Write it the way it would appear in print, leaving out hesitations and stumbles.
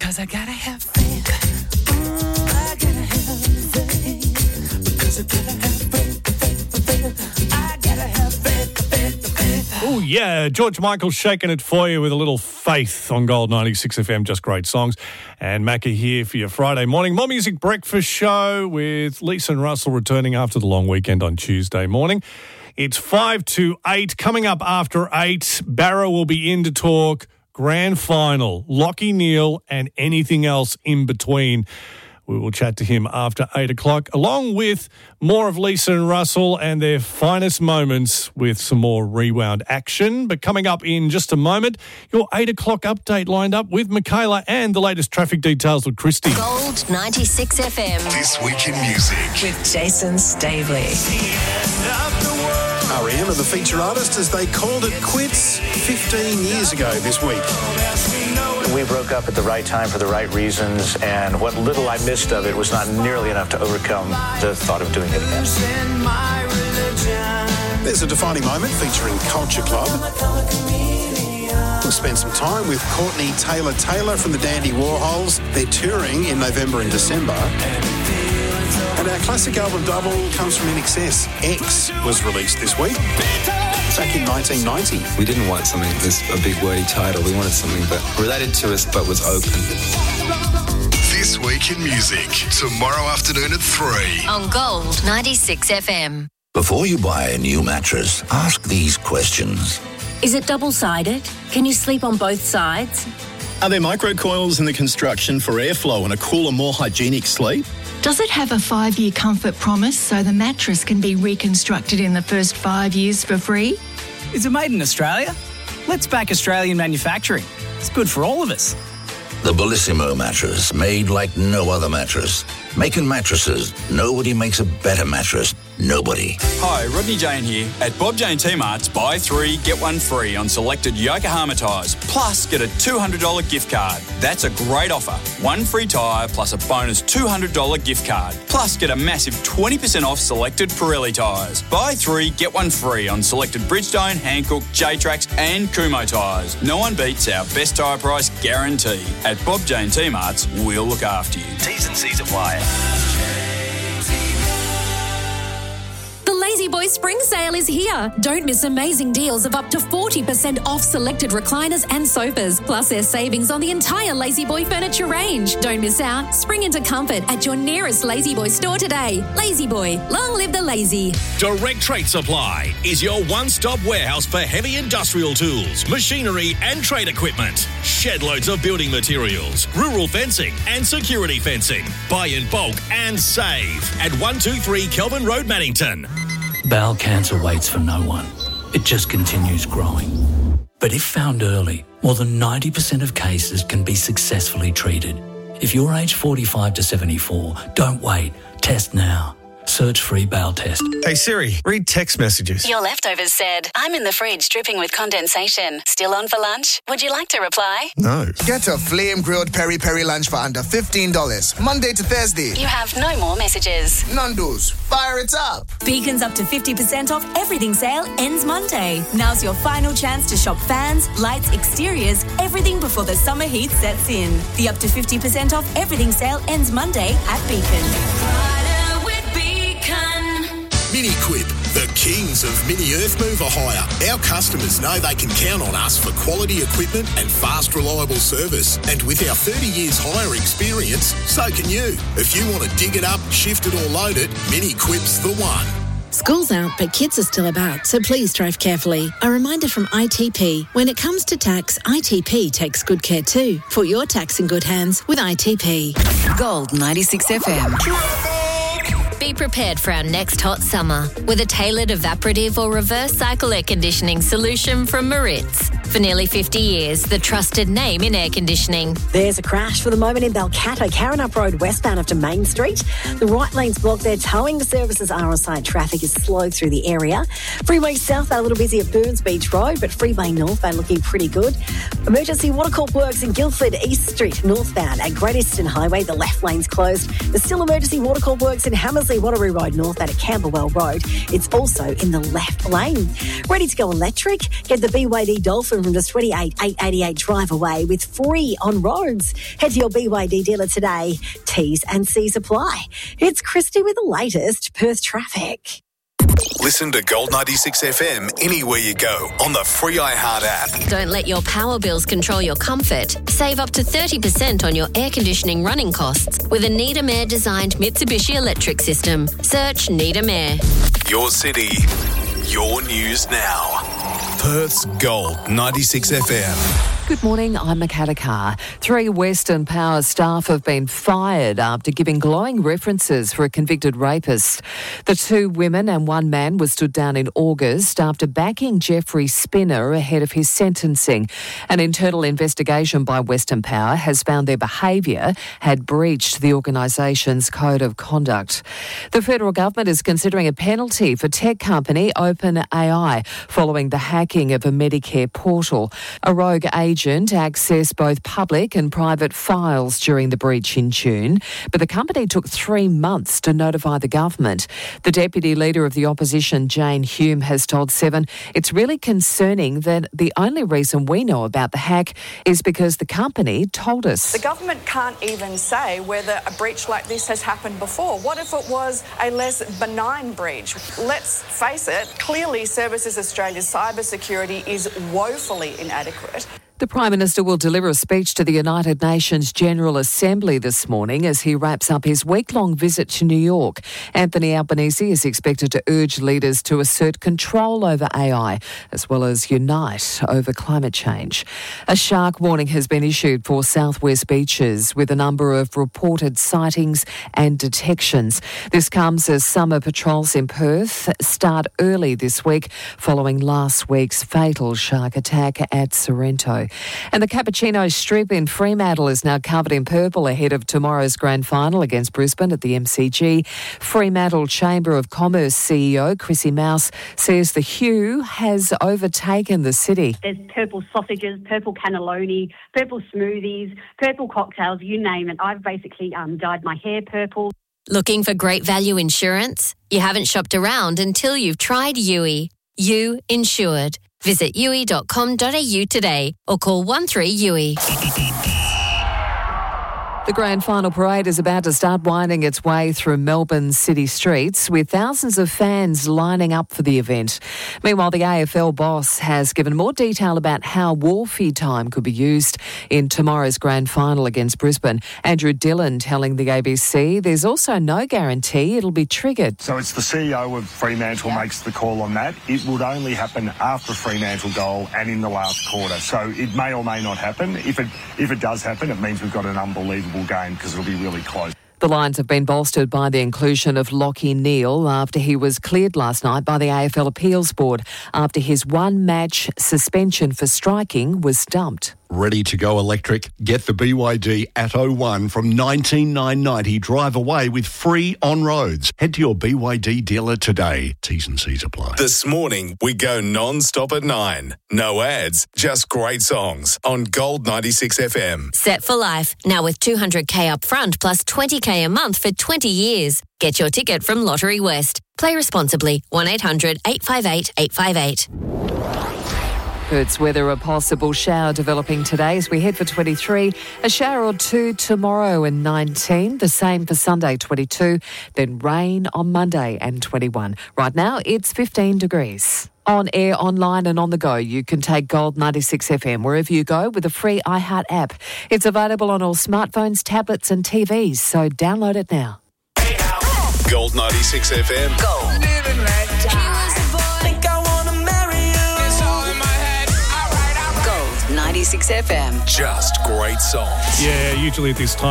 Because I gotta have faith. I gotta have faith. Because I gotta have faith. I gotta have faith. Oh, yeah. George Michael shaking it for you with a little faith on Gold 96 FM. Just great songs. And Macca here for your Friday morning More Music Breakfast Show with Lisa and Russell returning after the long weekend on Tuesday morning. It's 5 to 8. Coming up after 8, Barra will be in to talk grand final, Lachie Neale and anything else in between. We will chat to him after 8 o'clock, along with more of Lisa and Russell and their finest moments with some more rewound action. But coming up in just a moment, your 8 o'clock update lined up with Michaela and the latest traffic details with Christy. Gold 96 FM. This Week in Music. With Jason Stavely. R.E.M. are the feature artist as they called it quits 15 years ago this week. We broke up at the right time for the right reasons, and what little I missed of it was not nearly enough to overcome the thought of doing it again. There's a defining moment featuring Culture Club. We'll spend some time with Courtney Taylor from the Dandy Warhols. They're touring in November and December. And our classic album double comes from INXS. X was released this week, back in 1990. We didn't want something with a big wordy title. We wanted something that related to us but was open. This Week in Music, tomorrow afternoon at 3. On Gold 96 FM. Before you buy a new mattress, ask these questions. Is it double-sided? Can you sleep on both sides? Are there microcoils in the construction for airflow and a cooler, more hygienic sleep? Does it have a 5-year comfort promise so the mattress can be reconstructed in the first 5 years for free? Is it made in Australia? Let's back Australian manufacturing. It's good for all of us. The Bellissimo mattress, made like no other mattress. Making mattresses, nobody makes a better mattress. Nobody. Hi, Rodney Jane here. At Bob Jane T-Mart's, buy 3, get 1 free on selected Yokohama tyres, plus get a $200 gift card. That's a great offer. 1 free tyre plus a bonus $200 gift card. Plus get a massive 20% off selected Pirelli tyres. Buy 3, get 1 free on selected Bridgestone, Hankook, J-Trax and Kumho tyres. No one beats our best tyre price guarantee. At Bob Jane T-Mart's, we'll look after you. T's and C's apply. La-Z-Boy Spring Sale is here. Don't miss amazing deals of up to 40% off selected recliners and sofas. Plus there's savings on the entire La-Z-Boy furniture range. Don't miss out. Spring into comfort at your nearest La-Z-Boy store today. La-Z-Boy, long live the lazy. Direct Trade Supply is your one-stop warehouse for heavy industrial tools, machinery and trade equipment. Shed loads of building materials, rural fencing and security fencing. Buy in bulk and save at 123 Kelvin Road, Maddington. Bowel cancer waits for no one. It just continues growing. But if found early, more than 90% of cases can be successfully treated. If you're aged 45 to 74, don't wait. Test now. Search free bowel test. Hey Siri, read text messages. Your leftovers said, I'm in the fridge dripping with condensation. Still on for lunch? Would you like to reply? No. Get a flame-grilled peri-peri lunch for under $15. Monday to Thursday. You have no more messages. Nando's, fire it up. Beacon's up to 50% off everything sale ends Monday. Now's your final chance to shop fans, lights, exteriors, everything before the summer heat sets in. The up to 50% off everything sale ends Monday at Beacon. Mini-Quip, the kings of mini earth mover hire. Our customers know they can count on us for quality equipment and fast, reliable service. And with our 30 years hire experience, so can you. If you want to dig it up, shift it or load it, Mini-Quip's the one. School's out, but kids are still about, so please drive carefully. A reminder from ITP. When it comes to tax, ITP takes good care too. Put your tax in good hands with ITP. Gold 96 FM. Be prepared for our next hot summer with a tailored evaporative or reverse cycle air conditioning solution from Maritz. For nearly 50 years, the trusted name in air conditioning. There's a crash for the moment in Balcatta, Karrinyup Road westbound after Main Street. The right lane's blocked there. Towing services are on site. Traffic is slow through the area. Freeway southbound a little busy at Burns Beach Road, but Freeway northbound looking pretty good. Emergency water court works in Guildford, East Street northbound. At Great Eastern Highway, the left lane's closed. There's still emergency water court works in Hammersley Wanneroo Road north out at Camberwell Road. It's also in the left lane. Ready to go electric? Get the BYD Dolphin from just $28,888 drive away with free on roads. Head to your BYD dealer today. T's and C's apply. It's Christy with the latest Perth traffic. Listen to Gold 96 FM anywhere you go on the free iHeart app. Don't let your power bills control your comfort. Save up to 30% on your air conditioning running costs with a Needham Air designed Mitsubishi electric system. Search Needham Air. Your city, your news now. Perth's Gold 96 FM. Good morning, I'm Makata Carr. 3 Western Power staff have been fired after giving glowing references for a convicted rapist. The 2 women and 1 man were stood down in August after backing Jeffrey Spinner ahead of his sentencing. An internal investigation by Western Power has found their behaviour had breached the organisation's code of conduct. The federal government is considering a penalty for tech company OpenAI following the hacking of a Medicare portal. A rogue agent accessed both public and private files during the breach in June, but the company took 3 months to notify the government. The deputy leader of the opposition, Jane Hume, has told Seven it's really concerning that the only reason we know about the hack is because the company told us. The government can't even say whether a breach like this has happened before. What if it was a less benign breach? Let's face it, clearly Services Australia's cybersecurity is woefully inadequate. The Prime Minister will deliver a speech to the United Nations General Assembly this morning as he wraps up his week-long visit to New York. Anthony Albanese is expected to urge leaders to assert control over AI as well as unite over climate change. A shark warning has been issued for southwest beaches with a number of reported sightings and detections. This comes as summer patrols in Perth start early this week following last week's fatal shark attack at Sorrento. And the Cappuccino Strip in Fremantle is now covered in purple ahead of tomorrow's grand final against Brisbane at the MCG. Fremantle Chamber of Commerce CEO Chrissy Mouse says the hue has overtaken the city. There's purple sausages, purple cannelloni, purple smoothies, purple cocktails, you name it. I've basically dyed my hair purple. Looking for great value insurance? You haven't shopped around until you've tried Yui. You insured. Visit yui.com.au today or call 13-YUI. The Grand Final Parade is about to start winding its way through Melbourne's city streets with thousands of fans lining up for the event. Meanwhile, the AFL boss has given more detail about how Wharfie time could be used in tomorrow's Grand Final against Brisbane. Andrew Dillon telling the ABC there's also no guarantee it'll be triggered. So it's the CEO of Fremantle makes the call on that. It would only happen after Fremantle goal and in the last quarter. So it may or may not happen. If it does happen, it means we've got an unbelievable game because it'll be really close. The Lions have been bolstered by the inclusion of Lachie Neale after he was cleared last night by the AFL Appeals Board after his 1-match suspension for striking was dumped. Ready to go electric? Get the BYD Atto 1 from $19,990 drive away with free on roads. Head to your BYD dealer today. T's and C's apply. This morning, we go non-stop at 9. No ads, just great songs on Gold 96 FM. Set for life, now with $200K up front plus $20K a month for 20 years. Get your ticket from Lottery West. Play responsibly. 1-800-858-858. Perth's weather, a possible shower developing today as we head for 23. A shower or 2 tomorrow and 19. The same for Sunday, 22. Then rain on Monday and 21. Right now, it's 15 degrees. On air, online and on the go, you can take Gold 96 FM wherever you go with the free iHeart app. It's available on all smartphones, tablets and TVs, so download it now. Gold 96 FM. Gold. Living right down. Think I wanna marry you. It's all in my head. All right. Gold 96 FM. Just great songs. Yeah, usually at this time.